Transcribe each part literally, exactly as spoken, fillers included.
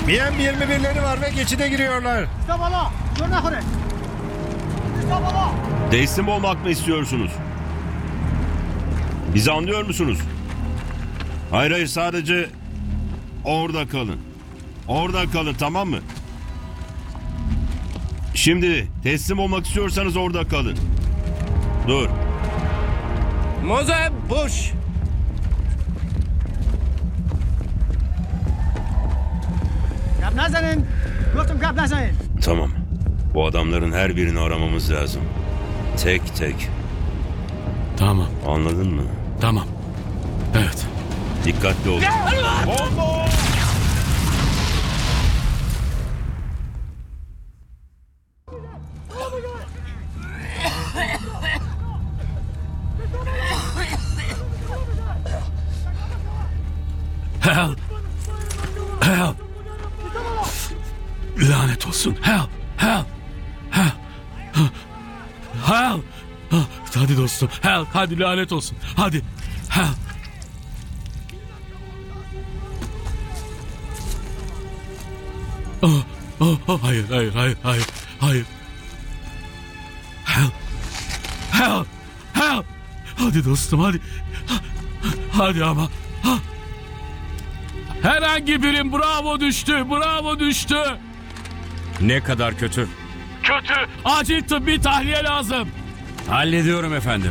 B M yirmi birleri var ve geçide giriyorlar. Teslim olmak mı istiyorsunuz? Bizi anlıyor musunuz? Hayır hayır, sadece orada kalın. Orada kalın, tamam mı? Şimdi teslim olmak istiyorsanız orada kalın. Dur. Moze Bush. Tamam. Bu adamların her birini aramamız lazım. Tek tek. Tamam, Anladın mı? tamam. Evet. Dikkatli ol. Bomba! Help! Help! Lanet olsun. Help! Help! Help! Help! Hadi dostum. Help! Hadi lanet olsun. Hadi. Help! Oh, oh, oh, hayır, hayır, hayır, hayır, hayır. Help! Help! Help! Hadi dostum, hadi. Hadi ama. Herhangi birim bravo düştü, bravo düştü. Ne kadar kötü? Kötü. Acil tıbbi tahliye lazım. Hallediyorum efendim.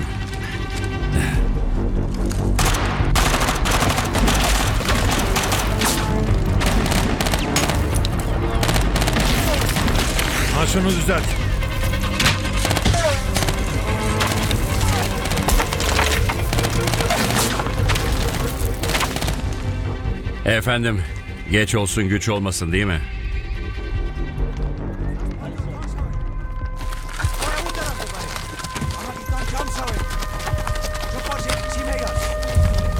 Ha, şunu düzelt. Efendim, geç olsun güç olmasın değil mi?